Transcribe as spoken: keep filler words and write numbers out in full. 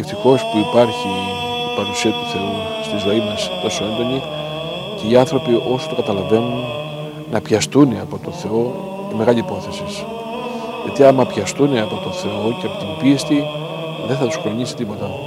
ευτυχώς που υπάρχει η παρουσία του Θεού στη ζωή μας τόσο έντονη και οι άνθρωποι όσο το καταλαβαίνουν να πιαστούν από τον Θεό είναι μεγάλη υπόθεση. Γιατί άμα πιαστούν από τον Θεό και από την πίστη δεν θα τους χρονίσει τίποτα.